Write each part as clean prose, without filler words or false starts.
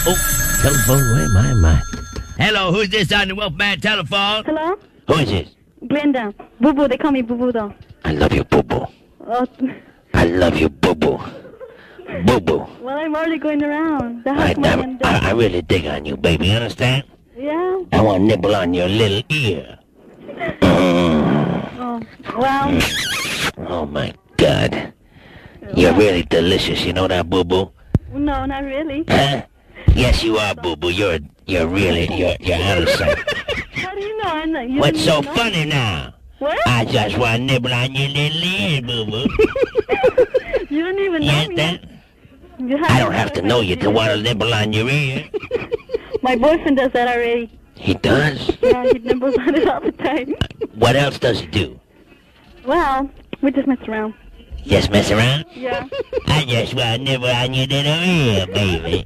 Oh, telephone. My. Hello, who's this on the Wolfman telephone? Hello? Who is this? Glenda. Boo Boo, they call me Boo Boo though. I love you, Boo Boo. I love you, Boo Boo. Boo Boo. Well, I'm already going around. I really dig on you, baby. Understand? Yeah? I want to nibble on your little ear. Oh, well. Oh, my God. You're really delicious. You know that, Boo Boo? No, not really. Huh? Yes, you are, Boo Boo. You're out of sight. How do you know? I'm not. What's so funny now? What? I just want to nibble on your little ear, Boo Boo. You don't even know me. That? I don't have to know you to want to nibble on your ear. My boyfriend does that already. He does? Yeah, he nibbles on it all the time. What else does he do? Well, we just mess around. Just mess around? Yeah. I just want to nibble on your little ear, baby.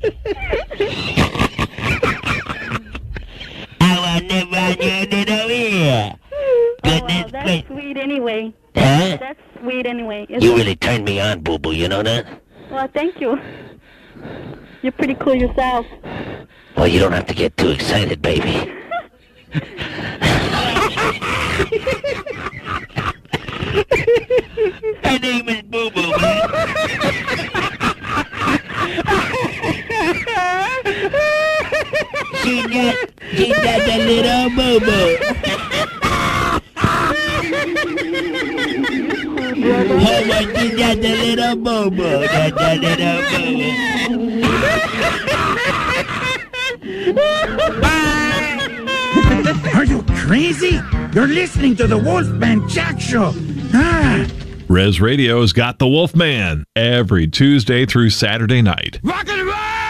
I want to nibble on your little ear. Goodness well, that's sweet anyway. Huh? That's sweet anyway. You really turned me on, Boo Boo, you know that? Well, thank you. You're pretty cool yourself. Well, you don't have to get too excited, baby. Her name is Boo Boo, man. She's got the little Boo Boo. Oh, my, she's got the little Boo Boo. Got the little Boo Boo. Are you crazy? You're listening to the Wolfman Jack Show. Res Radio's got the Wolfman every Tuesday through Saturday night. Rock and roll!